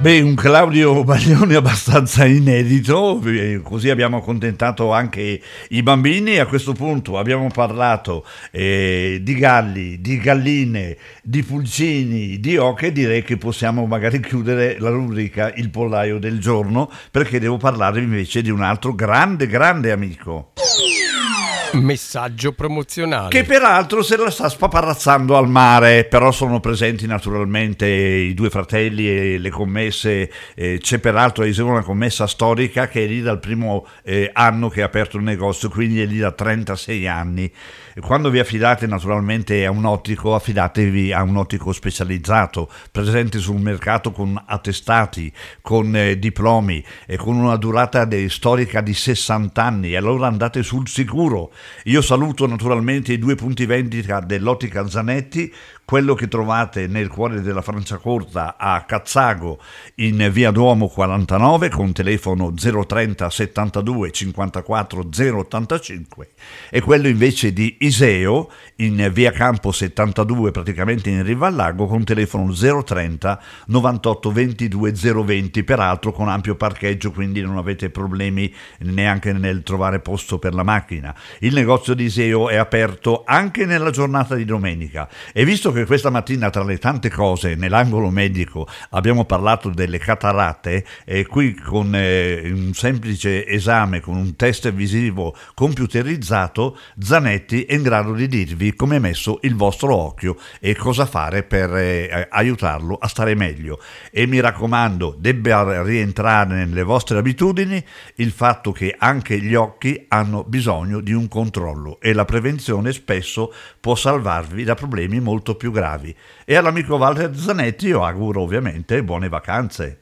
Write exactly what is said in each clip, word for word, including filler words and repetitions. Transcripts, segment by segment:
Beh, un Claudio Baglioni abbastanza inedito, eh, così abbiamo accontentato anche i bambini. A questo punto abbiamo parlato eh, di galli, di galline, di pulcini, di oche. Direi che possiamo magari chiudere la rubrica Il pollaio del giorno, perché devo parlare invece di un altro grande, grande amico. Messaggio promozionale. Che peraltro se la sta spaparrazzando al mare, però sono presenti naturalmente i due fratelli e le commesse. Eh, c'è peraltro una commessa storica che è lì dal primo eh, anno che ha aperto il negozio, quindi è lì da trentasei anni. Quando vi affidate naturalmente a un ottico, affidatevi a un ottico specializzato, presente sul mercato con attestati, con eh, diplomi e con una durata de- storica di sessanta anni. Allora andate sul sicuro. Io saluto naturalmente i due punti vendita dell'Ottica Zanetti, quello che trovate nel cuore della Franciacorta a Cazzago in via Duomo quarantanove con telefono zero trenta settantadue cinquantaquattro zero ottantacinque, e quello invece di Iseo in via Campo settantadue, praticamente in riva al lago, con telefono zero trenta novantotto ventidue zero venti, peraltro con ampio parcheggio, quindi non avete problemi neanche nel trovare posto per la macchina. Il negozio di Iseo è aperto anche nella giornata di domenica, e visto che questa mattina tra le tante cose nell'angolo medico abbiamo parlato delle cataratte, e qui con eh, un semplice esame, con un test visivo computerizzato, Zanetti è in grado di dirvi come è messo il vostro occhio e cosa fare per eh, aiutarlo a stare meglio. E mi raccomando, debba rientrare nelle vostre abitudini il fatto che anche gli occhi hanno bisogno di un controllo, e la prevenzione spesso può salvarvi da problemi molto più gravi. E all'amico Walter Zanetti io auguro ovviamente buone vacanze.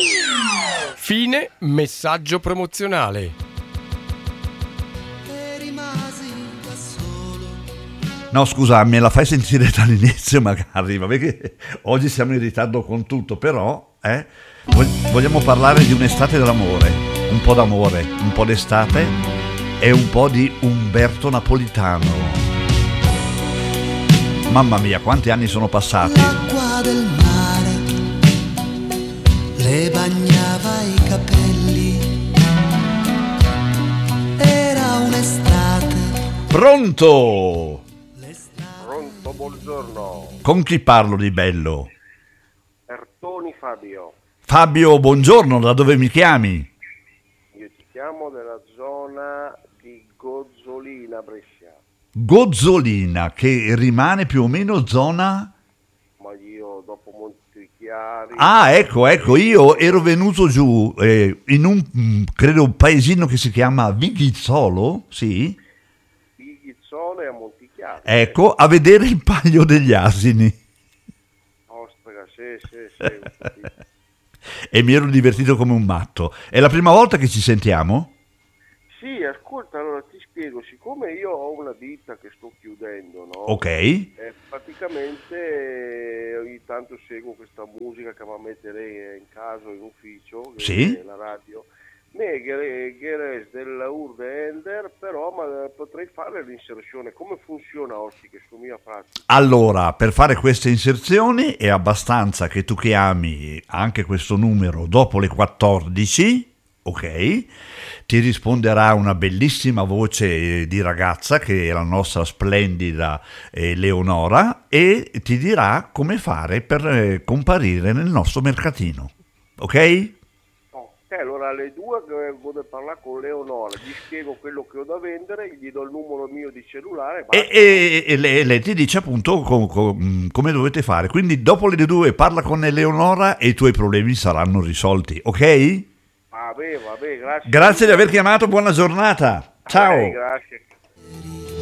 Fine messaggio promozionale. No, scusa, me la fai sentire dall'inizio magari, va bene che oggi siamo in ritardo con tutto, però eh, vogliamo parlare di un'estate dell'amore, un po' d'amore, un po' d'estate e un po' di Umberto Napolitano. Mamma mia, quanti anni sono passati. L'acqua del mare le bagnava i capelli, era un'estate. Pronto? Pronto, buongiorno. Con chi parlo di bello? Ertoni Fabio. Fabio, buongiorno, da dove mi chiami? Io ti chiamo della zona di Gozzolina, Brescia. Gozzolina, che rimane più o meno zona... Ma io dopo Montichiari... Ah, ecco, ecco, io ero venuto giù eh, in un, credo, un paesino che si chiama Vighizzolo, sì? Vighizzolo e a Montichiari. Ecco, a vedere il Paglio degli Asini. Ospera, sì, sì, sì. E mi ero divertito come un matto. È la prima volta che ci sentiamo? Sì, ascolta, allora ti spiego, siccome io ho una ditta che sto chiudendo, no? Ok. Eh, praticamente eh, ogni tanto seguo questa musica che va a mettere in casa o in ufficio, che Sì. è la radio. Me Geres della Urbe Ender, però ma potrei fare l'inserzione. Come funziona oggi che su mia pratica? Allora, per fare queste inserzioni è abbastanza che tu chiami anche questo numero dopo le quattordici, ok? Ti risponderà una bellissima voce di ragazza che è la nostra splendida eh, Leonora, e ti dirà come fare per eh, comparire nel nostro mercatino, ok? Ok, allora alle due vado a parlare con Leonora, gli spiego quello che ho da vendere, gli do il numero mio di cellulare e, e, e lei, lei ti dice appunto com, com, come dovete fare. Quindi dopo le due parla con Leonora e i tuoi problemi saranno risolti, ok? Vabbè, vabbè, grazie. Grazie di aver chiamato, buona giornata. Ciao. Vabbè, grazie.